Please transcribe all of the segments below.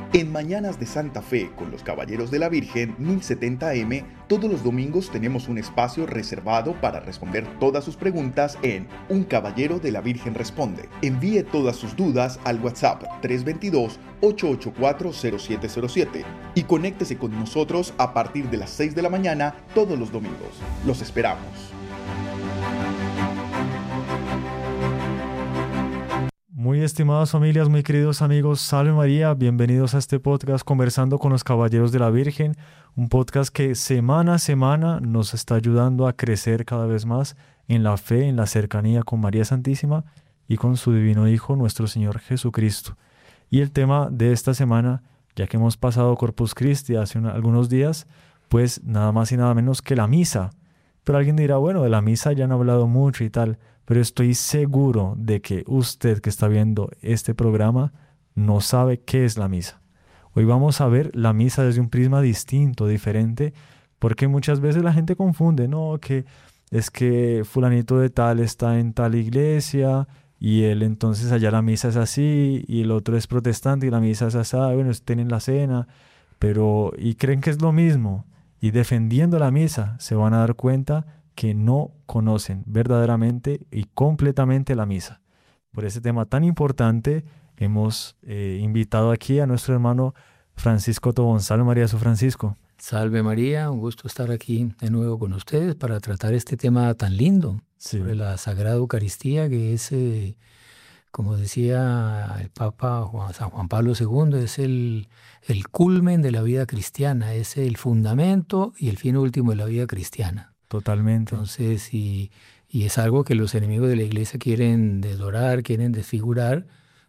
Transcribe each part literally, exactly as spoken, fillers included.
En Mañanas de Santa Fe con los Caballeros de la Virgen mil setenta eme, todos los domingos tenemos un espacio reservado para responder todas sus preguntas en Un Caballero de la Virgen Responde. Envíe todas sus dudas al WhatsApp tres dos dos, ocho ocho cuatro, cero siete cero siete y conéctese con nosotros a partir de las seis de la mañana todos los domingos. Los esperamos. Muy estimadas familias, muy queridos amigos, salve María, bienvenidos a este podcast Conversando con los Caballeros de la Virgen, un podcast que semana a semana nos está ayudando a crecer cada vez más en la fe, en la cercanía con María Santísima y con su divino Hijo, nuestro Señor Jesucristo. Y el tema de esta semana, ya que hemos pasado Corpus Christi hace una, algunos días, pues nada más y nada menos que la misa. Pero alguien dirá, bueno, de la misa ya han hablado mucho y tal, pero estoy seguro de que usted que está viendo este programa no sabe qué es la misa. Hoy vamos a ver la misa desde un prisma distinto, diferente, porque muchas veces la gente confunde, no, que es que fulanito de tal está en tal iglesia y él entonces allá la misa es así y el otro es protestante y la misa es así, bueno, estén en la cena, pero y creen que es lo mismo y defendiendo la misa se van a dar cuenta que no conocen verdaderamente y completamente la misa. Por ese tema tan importante hemos eh, invitado aquí a nuestro hermano Francisco Tobón. Salve María, su Francisco. Salve María, un gusto estar aquí de nuevo con ustedes para tratar este tema tan lindo sí. sobre la Sagrada Eucaristía, que es, eh, como decía el Papa Juan, San Juan Pablo segundo, es el, el culmen de la vida cristiana, es el fundamento y el fin último de la vida cristiana. Totalmente. Entonces, y, y es algo que los enemigos de la iglesia quieren desdorar, quieren desfigurar,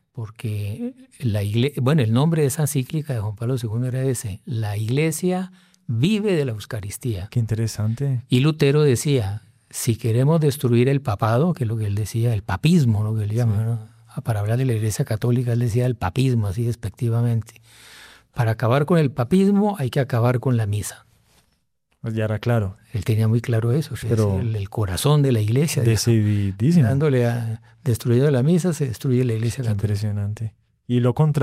porque la iglesia, bueno, el nombre de esa encíclica de Juan Pablo segundo era ese, la iglesia vive de la Eucaristía. Qué interesante. Y Lutero decía, si queremos destruir el papado, que es lo que él decía, el papismo, lo que él llama, sí. ¿no? Para hablar de la iglesia católica, él decía el papismo, así despectivamente. Para acabar con el papismo hay que acabar con la misa. Pues ya era claro. Él tenía muy claro eso, pero es el, el corazón de la iglesia. Decididísimo. Dándole a, destruyendo la misa, se destruye la iglesia católica. Impresionante. Y lo contrario.